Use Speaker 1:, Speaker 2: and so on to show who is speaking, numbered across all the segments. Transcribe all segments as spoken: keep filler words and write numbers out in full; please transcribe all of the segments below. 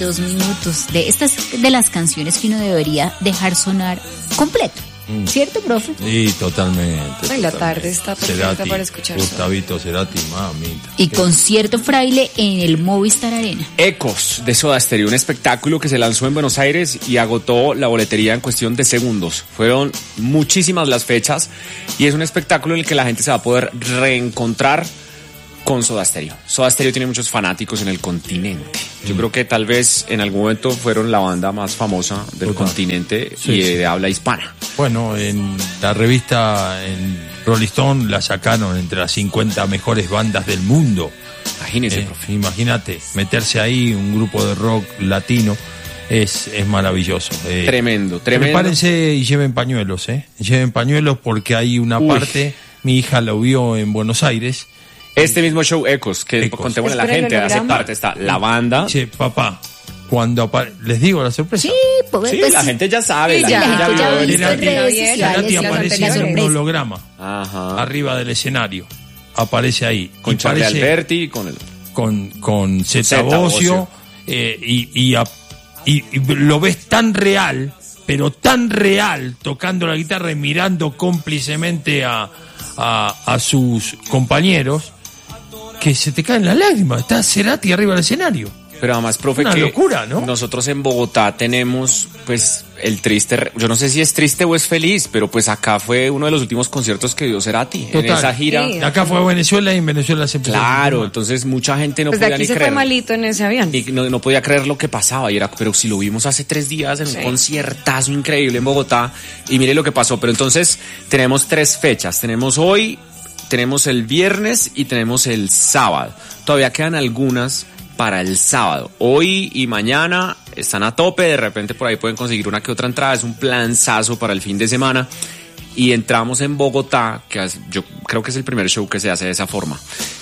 Speaker 1: dos minutos de estas de las canciones que uno debería dejar sonar completo. ¿Cierto, profe?
Speaker 2: Sí, totalmente.
Speaker 3: Ay, la tarde está perfecta
Speaker 2: Cerati,
Speaker 3: para escuchar.
Speaker 2: Gustavito Cerati, mamita.
Speaker 1: Y concierto fraile en el Movistar Arena.
Speaker 4: Ecos de Soda Stereo, un espectáculo que se lanzó en Buenos Aires y agotó la boletería en cuestión de segundos. Fueron muchísimas las fechas y es un espectáculo en el que la gente se va a poder reencontrar con Soda Stereo. Soda Stereo tiene muchos fanáticos en el continente. Yo mm. creo que tal vez en algún momento fueron la banda más famosa del Total. continente sí, y sí. de habla hispana.
Speaker 2: Bueno, en la revista, en Rolling Stone, la sacaron entre las cincuenta mejores bandas del mundo.
Speaker 4: Imagínese,
Speaker 2: eh,
Speaker 4: profe.
Speaker 2: Imagínate, meterse ahí, un grupo de rock latino, es, es maravilloso. Eh,
Speaker 4: tremendo, tremendo.
Speaker 2: Prepárense y lleven pañuelos, ¿eh? Lleven pañuelos porque hay una Uy. parte, mi hija lo vio en Buenos Aires.
Speaker 4: Este mismo show, Ecos, que Ecos. contémosle a la gente, hace parte, está la banda.
Speaker 2: Che, papá, cuando apare... ¿les digo la sorpresa?
Speaker 1: Sí, pues,
Speaker 4: sí
Speaker 1: pues,
Speaker 4: la gente ya sabe.
Speaker 1: Sí,
Speaker 4: la,
Speaker 1: la
Speaker 4: gente
Speaker 1: gente ya
Speaker 4: vio
Speaker 1: ha visto en redes
Speaker 2: sociales. Aparece en un holograma.
Speaker 4: Ajá.
Speaker 2: Arriba del escenario. Aparece ahí.
Speaker 4: Con Charlie Alberti y con el...
Speaker 2: Con, con Zeta Bosio. Eh, y, y, a, y, y lo ves tan real, pero tan real, tocando la guitarra y mirando cómplicemente a, a, a sus compañeros, que se te caen las lágrimas. Está Cerati arriba del escenario.
Speaker 4: Pero además, profe,
Speaker 2: una
Speaker 4: que
Speaker 2: locura, ¿no?
Speaker 4: Nosotros en Bogotá tenemos, pues, el triste... Yo no sé si es triste o es feliz, pero pues acá fue uno de los últimos conciertos que dio Cerati. Total. En esa gira.
Speaker 3: Sí.
Speaker 2: Acá fue a Venezuela y en Venezuela se empezó.
Speaker 4: Claro, entonces mucha gente no
Speaker 3: pues
Speaker 4: podía
Speaker 3: aquí
Speaker 4: ni
Speaker 3: se
Speaker 4: creer.
Speaker 3: Fue malito en ese avión.
Speaker 4: Y no, no podía creer lo que pasaba. Y era, pero si lo vimos hace tres días en sí. un conciertazo increíble en Bogotá. Y mire lo que pasó. Pero entonces tenemos tres fechas. Tenemos hoy, tenemos el viernes y tenemos el sábado. Todavía quedan algunas para el sábado. Hoy y mañana están a tope, de repente por ahí pueden conseguir una que otra entrada, es un planzazo para el fin de semana. Y entramos en Bogotá, que yo creo que es el primer show que se hace de esa forma,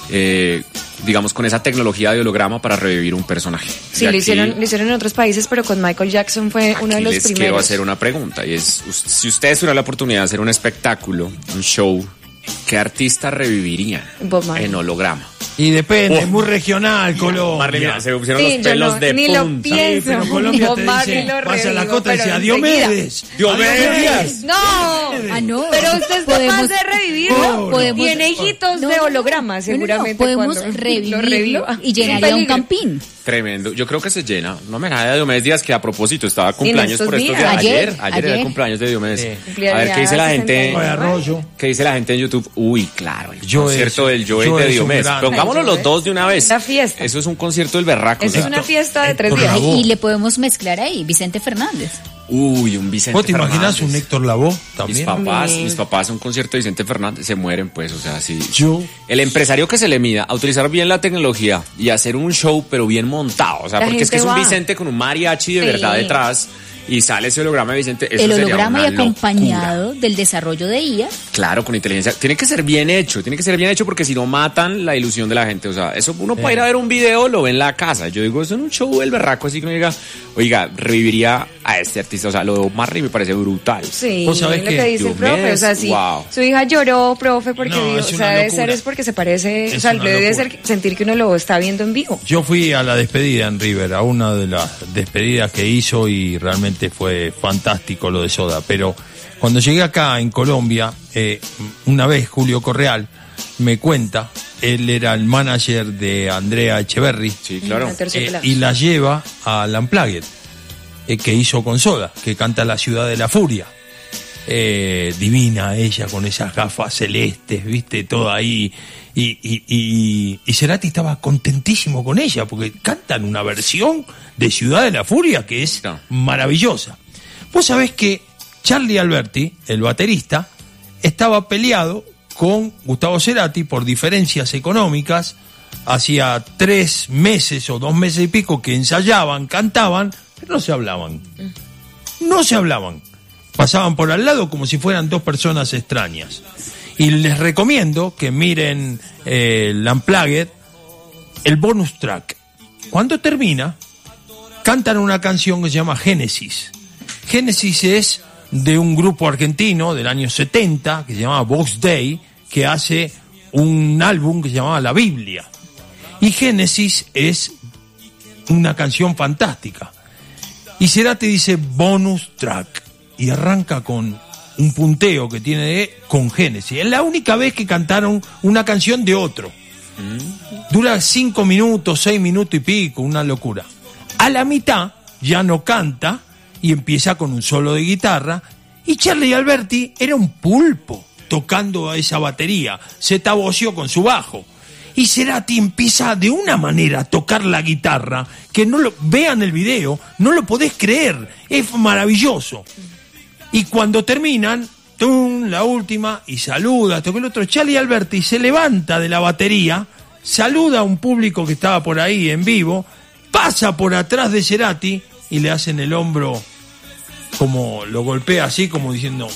Speaker 4: eh, digamos con esa tecnología de holograma para revivir un personaje.
Speaker 3: Sí, lo hicieron, lo hicieron en otros países, pero con Michael Jackson fue uno de los
Speaker 4: les
Speaker 3: primeros.
Speaker 4: Quiero hacer una pregunta, y es, si ustedes tuvieran la oportunidad de hacer un espectáculo, un show, ¿qué artista revivirían en holograma?
Speaker 2: Y depende,
Speaker 4: oh.
Speaker 2: es muy regional, Colombia.
Speaker 4: Marley, mira, se pusieron
Speaker 3: sí,
Speaker 4: los pelos
Speaker 3: no,
Speaker 4: de
Speaker 3: ni
Speaker 4: punta.
Speaker 3: Lo pienso.
Speaker 2: Sí, pero Colombia te dice,
Speaker 3: lo
Speaker 2: pasa la
Speaker 3: revivo,
Speaker 2: costa y dice, a Diomedes.
Speaker 4: Diomedes.
Speaker 3: No.
Speaker 1: Ah, no.
Speaker 3: Pero usted es
Speaker 1: podemos,
Speaker 3: capaz de revivirlo.
Speaker 1: Oh, podemos,
Speaker 3: Tiene hijitos
Speaker 1: no,
Speaker 3: de holograma, seguramente.
Speaker 1: No, no, podemos
Speaker 3: cuando
Speaker 1: revivirlo y llenaría un campín.
Speaker 4: Tremendo. Yo creo que se llena. No me nada de Diomedes Díaz, que a propósito estaba cumpleaños
Speaker 3: estos
Speaker 4: por estos
Speaker 3: días.
Speaker 4: días. Ayer,
Speaker 1: Ayer,
Speaker 4: ayer,
Speaker 1: ayer.
Speaker 4: era el cumpleaños de Diomedes.
Speaker 3: Sí.
Speaker 4: A ver qué dice la gente.
Speaker 2: Arroyo.
Speaker 4: ¿Qué dice la gente en YouTube? Uy, claro, el
Speaker 2: Yo
Speaker 4: concierto
Speaker 2: es,
Speaker 4: del Joey de Diomedes. Pongámoslo los dos de una vez.
Speaker 3: La fiesta.
Speaker 4: Eso es un concierto del berraco.
Speaker 3: Eso
Speaker 4: o sea.
Speaker 3: es una fiesta de tres
Speaker 2: Héctor
Speaker 3: días.
Speaker 2: Lavoe.
Speaker 1: Y le podemos mezclar ahí, Vicente Fernández.
Speaker 4: Uy, un Vicente
Speaker 2: ¿Vos te
Speaker 4: Fernández.
Speaker 2: imaginas un Héctor Lavoe también?
Speaker 4: Mis papás,
Speaker 3: Bien.
Speaker 4: mis papás, un concierto de Vicente Fernández, se mueren, pues, o sea, sí.
Speaker 2: Yo.
Speaker 4: El empresario que se le mida a utilizar bien la tecnología y hacer un show, pero bien montado, o sea,
Speaker 3: La
Speaker 4: porque es que es un
Speaker 3: gente va.
Speaker 4: Vicente con un mariachi de
Speaker 1: Sí.
Speaker 4: verdad detrás y sale ese holograma de Vicente. Eso
Speaker 1: El
Speaker 4: sería
Speaker 1: holograma y
Speaker 4: una
Speaker 1: acompañado
Speaker 4: locura.
Speaker 1: del desarrollo de I A.
Speaker 4: Claro, con inteligencia. Tiene que ser bien hecho, tiene que ser bien hecho porque si no matan la ilusión de la gente. O sea, eso uno puede ir a ver un video, lo ve en la casa. Yo digo, eso en un show del berraco, así que uno diga, oiga, reviviría a este artista. O sea, lo de Omar Rey me parece brutal.
Speaker 3: Sí,
Speaker 2: ¿Vos sabés
Speaker 3: lo
Speaker 2: qué?
Speaker 3: que dice el
Speaker 4: Diomedes,
Speaker 3: profe, o sea, si
Speaker 4: wow.
Speaker 3: su hija lloró, profe, porque
Speaker 2: No,
Speaker 3: dijo,
Speaker 2: es
Speaker 3: o
Speaker 2: una
Speaker 3: sea, debe
Speaker 2: locura.
Speaker 3: ser es porque se parece,
Speaker 2: Es
Speaker 3: o sea,
Speaker 2: una
Speaker 3: debe
Speaker 2: locura.
Speaker 3: ser sentir que uno lo está viendo en vivo.
Speaker 2: Yo fui a la despedida en River, a una de las despedidas que hizo y realmente fue fantástico lo de Soda. Pero cuando llegué acá en Colombia, eh, una vez Julio Correal me cuenta, él era el manager de Andrea Echeverry,
Speaker 4: Sí, claro.
Speaker 2: eh, y la lleva a Unplugged, eh, que hizo con Soda, que canta La Ciudad de la Furia. Eh, divina ella con esas gafas celestes, viste, todo ahí. Y, y, y, y Cerati estaba contentísimo con ella, porque cantan una versión de Ciudad de la Furia que es
Speaker 4: No.
Speaker 2: maravillosa. Vos sabés que Charlie Alberti, el baterista, estaba peleado con Gustavo Cerati por diferencias económicas. Hacía tres meses o dos meses y pico que ensayaban, cantaban, pero no se hablaban. No se hablaban. Pasaban por al lado como si fueran dos personas extrañas. Y les recomiendo que miren eh, el Unplugged, el bonus track. Cuando termina, cantan una canción que se llama Génesis. Génesis es de un grupo argentino del año setenta, que se llama Vox Day, que hace un álbum que se llamaba La Biblia. Y Génesis es una canción fantástica. Y Cerati dice bonus track y arranca con un punteo que tiene de con Génesis. Es la única vez que cantaron una canción de otro. Dura cinco minutos, seis minutos y pico, una locura. A la mitad ya no canta y empieza con un solo de guitarra. Y Charly Alberti era un pulpo tocando a esa batería. Se taboció con su bajo. Y Cerati empieza de una manera a tocar la guitarra que no lo vean el video, no lo podés creer, es maravilloso. Y cuando terminan, ¡tum!, la última, y saluda, toca el otro, Charly Alberti se levanta de la batería, saluda a un público que estaba por ahí en vivo, pasa por atrás de Cerati y le hacen el hombro, como lo golpea así, como diciendo,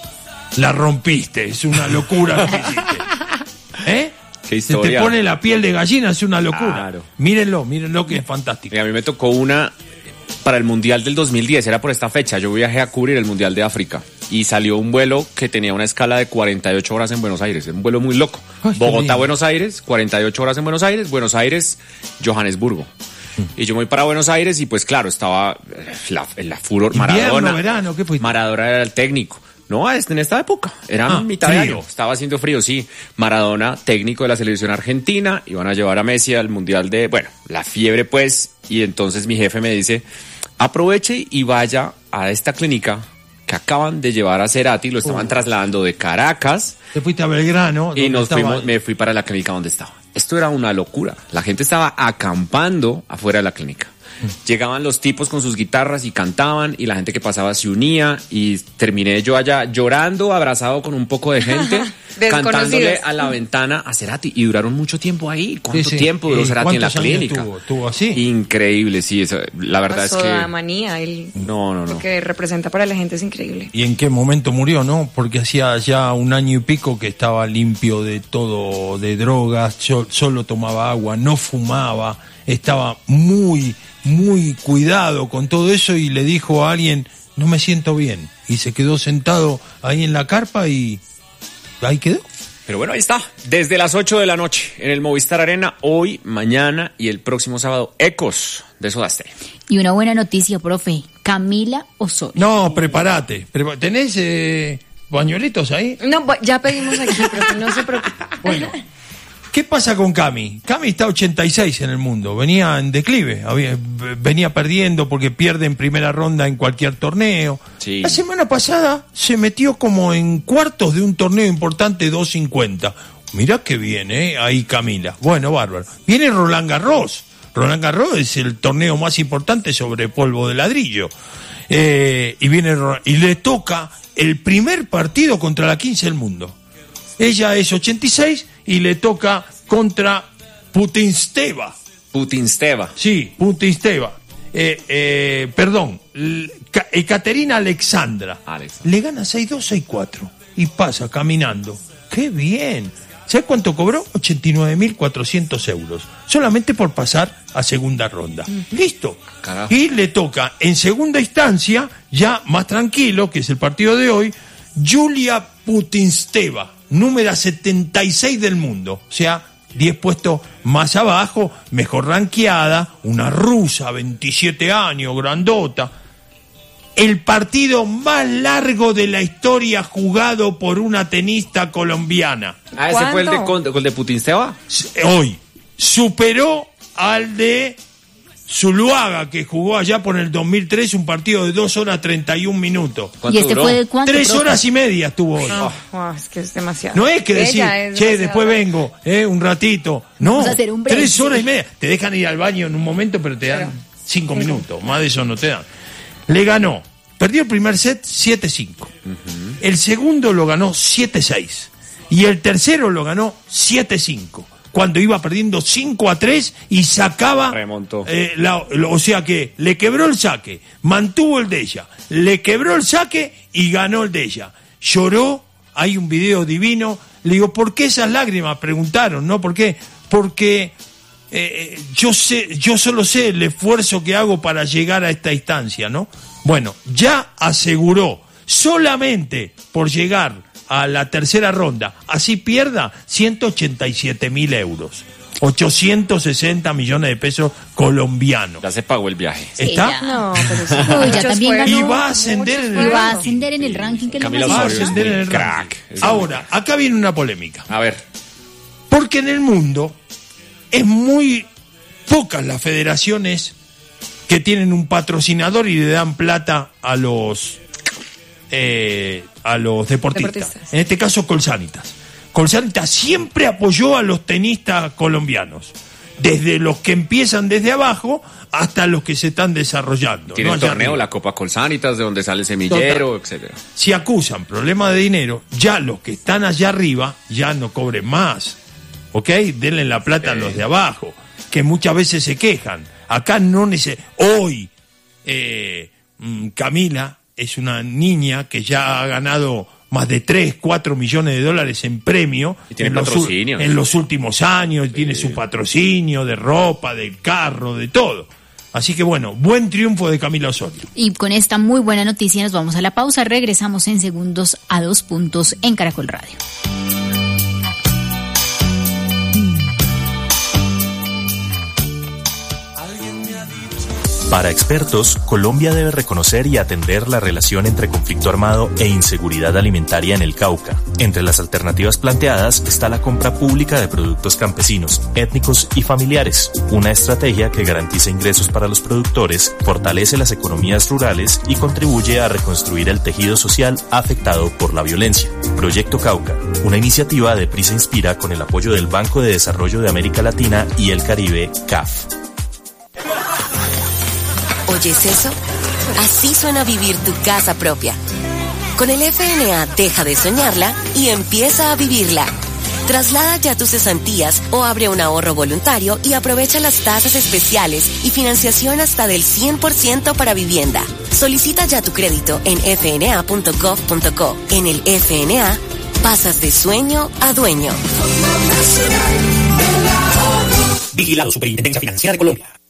Speaker 2: la rompiste, es una locura lo que hiciste. ¿Eh?
Speaker 4: Qué
Speaker 2: Se te pone la piel de gallina, es una locura.
Speaker 4: Claro.
Speaker 2: Mírenlo, mírenlo que es fantástico.
Speaker 4: Y a mí me tocó una para el Mundial del dos mil diez, era por esta fecha. Yo viajé a cubrir el Mundial de África y salió un vuelo que tenía una escala de cuarenta y ocho horas en Buenos Aires. Un vuelo muy loco.
Speaker 2: Ay,
Speaker 4: Bogotá, Buenos Aires, cuarenta y ocho horas en Buenos Aires, Buenos Aires, Johannesburgo. Y yo me voy para Buenos Aires y pues claro, estaba la, la furor.
Speaker 2: Invierno,
Speaker 4: Maradona.
Speaker 2: verano, ¿qué fuiste?
Speaker 4: Maradona era el técnico. No, en esta época, era
Speaker 2: Ah,
Speaker 4: mitad de
Speaker 2: frío.
Speaker 4: año, estaba haciendo frío, sí. Maradona, técnico de la selección argentina, iban a llevar a Messi al Mundial de, bueno, la fiebre pues, y entonces mi jefe me dice, aproveche y vaya a esta clínica que acaban de llevar a Cerati, lo estaban
Speaker 2: Uh.
Speaker 4: trasladando de Caracas,
Speaker 2: Te fuiste a Belgrano.
Speaker 4: y
Speaker 2: donde
Speaker 4: nos
Speaker 2: estaba
Speaker 4: fuimos,
Speaker 2: él.
Speaker 4: me fui para la clínica donde estaba. Esto era una locura, la gente estaba acampando afuera de la clínica. Llegaban los tipos con sus guitarras y cantaban y la gente que pasaba se unía y terminé yo allá llorando, abrazado con un poco de gente, cantándole a la ventana a Cerati y duraron mucho tiempo ahí. ¿Cuánto
Speaker 2: Sí, sí.
Speaker 4: tiempo duró
Speaker 2: ¿Y
Speaker 4: Cerati en la
Speaker 2: cuántos años
Speaker 4: clínica?
Speaker 2: tuvo? ¿Tuvo así?
Speaker 4: Increíble, sí, eso, la verdad
Speaker 3: Pasó
Speaker 4: es que
Speaker 3: la manía, él,
Speaker 4: no, no, no.
Speaker 3: lo que representa para la gente es increíble.
Speaker 2: ¿Y en qué momento murió, no? Porque hacía ya un año y pico que estaba limpio de todo, de drogas, so- solo tomaba agua, no fumaba, estaba muy, muy cuidado con todo eso y le dijo a alguien, no me siento bien. Y se quedó sentado ahí en la carpa y ahí quedó.
Speaker 4: Pero bueno, ahí está. Desde las ocho de la noche en el Movistar Arena, hoy, mañana y el próximo sábado, Ecos de Soda Stereo.
Speaker 1: Y una buena noticia, profe. Camila Osorio.
Speaker 2: No, prepárate. Prepa- ¿Tenés eh, pañuelitos ahí?
Speaker 3: No, bu- ya pedimos aquí, pero no se preocupe.
Speaker 2: Bueno, ¿qué pasa con Cami? Cami está ochenta y seis en el mundo, venía en declive, había- venía perdiendo porque pierde en primera ronda en cualquier torneo.
Speaker 4: Sí.
Speaker 2: La semana pasada se metió como en cuartos de un torneo importante dos cincuenta. Mirá que viene, ¿eh? Ahí Camila. Bueno, bárbaro. Viene Roland Garros. Roland Garros es el torneo más importante sobre polvo de ladrillo. Eh, y viene Ro- y le toca el primer partido contra la quince del mundo. Ella es ochenta y seis y le toca contra Putinsteva.
Speaker 4: Putinsteva.
Speaker 2: Sí, Putinsteva. Eh, eh, perdón, L- Ca- Ekaterina Alexandra.
Speaker 4: Alexandra.
Speaker 2: Le gana seis dos, seis cuatro y pasa caminando. ¡Qué bien! ¿Sabes cuánto cobró? ochenta y nueve mil cuatrocientos euros. Solamente por pasar a segunda ronda. Listo.
Speaker 4: Carajo.
Speaker 2: Y le toca en segunda instancia, ya más tranquilo, que es el partido de hoy, Julia Putinsteva, número setenta y seis del mundo. O sea, diez puestos más abajo, mejor ranqueada, una rusa, veintisiete años, grandota. El partido más largo de la historia jugado por una tenista colombiana.
Speaker 4: Ah, ese fue el de,
Speaker 3: ¿Cuánto?
Speaker 4: con- el de Putinsteva.
Speaker 2: Hoy superó al de Zuluaga, que jugó allá por el dos mil tres un partido de dos horas treinta y un minutos.
Speaker 1: ¿Y
Speaker 4: ¿Cuánto
Speaker 1: este
Speaker 4: duró?
Speaker 1: fue de cuánto?
Speaker 2: Tres
Speaker 1: profe?
Speaker 2: horas y media estuvo hoy.
Speaker 3: No, wow, es que es demasiado.
Speaker 2: No es que
Speaker 3: Ella
Speaker 2: decir,
Speaker 3: es
Speaker 2: che,
Speaker 3: demasiado
Speaker 2: después
Speaker 3: larga.
Speaker 2: vengo, eh, un ratito. No,
Speaker 1: Vamos a hacer un break,
Speaker 2: tres
Speaker 1: sí.
Speaker 2: horas y media. Te dejan ir al baño en un momento, pero te dan
Speaker 3: Pero-
Speaker 2: cinco minutos. Más de eso no te dan. Le ganó. Perdió el primer set siete cinco. El segundo lo ganó siete seis. Y el tercero lo ganó siete cinco. Cuando iba perdiendo cinco a tres y sacaba.
Speaker 4: Remontó.
Speaker 2: eh, la- lo- o sea que le quebró el saque, mantuvo el de ella, le quebró el saque y ganó el de ella. Lloró, hay un video divino. Le digo, ¿por qué esas lágrimas? Preguntaron, ¿no? ¿Por qué? Porque eh, yo sé, yo solo sé el esfuerzo que hago para llegar a esta instancia, ¿no? Bueno, ya aseguró solamente por llegar a la tercera ronda, así pierda ciento ochenta y siete mil euros. ochocientos sesenta millones de pesos colombianos.
Speaker 4: Ya se pagó el viaje.
Speaker 1: Sí,
Speaker 2: ¿Está?
Speaker 1: ya.
Speaker 3: No, pero sí.
Speaker 1: Uy, ya también ganó.
Speaker 2: Y va a ascender en
Speaker 1: Y
Speaker 2: el
Speaker 1: va a
Speaker 2: ranking.
Speaker 1: ascender en el ranking que le
Speaker 4: Camila
Speaker 2: Va a
Speaker 4: Osorio es
Speaker 2: ascender
Speaker 4: muy
Speaker 2: en el
Speaker 4: crack.
Speaker 2: ranking.
Speaker 4: Es
Speaker 2: Ahora, acá viene una polémica.
Speaker 4: A ver.
Speaker 2: Porque en el mundo es muy pocas las federaciones que tienen un patrocinador y le dan plata a los eh, a los deportistas.
Speaker 3: Deportistas.
Speaker 2: En este caso, Colsanitas. Colsanitas siempre apoyó a los tenistas colombianos, desde los que empiezan desde abajo hasta los que se están desarrollando.
Speaker 4: Tiene
Speaker 2: ¿no?
Speaker 4: el
Speaker 2: Allá
Speaker 4: torneo,
Speaker 2: arriba.
Speaker 4: la Copa Colsanitas, de donde sale el semillero,
Speaker 2: Total.
Speaker 4: etcétera.
Speaker 2: Si acusan problemas de dinero, ya los que están allá arriba ya no cobren más. ¿Ok? Denle la plata
Speaker 4: Sí.
Speaker 2: a los de abajo, que muchas veces se quejan. Acá no necesita. Hoy, eh, mm, Camila es una niña que ya ha ganado más de tres, cuatro millones de dólares en premio.
Speaker 4: Y tiene
Speaker 2: en los, u-
Speaker 4: patrocinios.
Speaker 2: en los últimos años, tiene su patrocinio de ropa, del carro, de todo. Así que bueno, buen triunfo de Camila Osorio.
Speaker 1: Y con esta muy buena noticia nos vamos a la pausa. Regresamos en segundos a Dos Puntos en Caracol Radio.
Speaker 5: Para expertos, Colombia debe reconocer y atender la relación entre conflicto armado e inseguridad alimentaria en el Cauca. Entre las alternativas planteadas está la compra pública de productos campesinos, étnicos y familiares, una estrategia que garantiza ingresos para los productores, fortalece las economías rurales y contribuye a reconstruir el tejido social afectado por la violencia. Proyecto Cauca, una iniciativa de Prisa Inspira con el apoyo del Banco de Desarrollo de América Latina y el Caribe, C A F.
Speaker 6: ¿Oyes eso? Así suena vivir tu casa propia. Con el F N A deja de soñarla y empieza a vivirla. Traslada ya tus cesantías o abre un ahorro voluntario y aprovecha las tasas especiales y financiación hasta del cien por ciento para vivienda. Solicita ya tu crédito en f n a punto gov punto co. En el F N A, pasas de sueño a dueño.
Speaker 7: Vigilado Superintendencia Financiera de Colombia.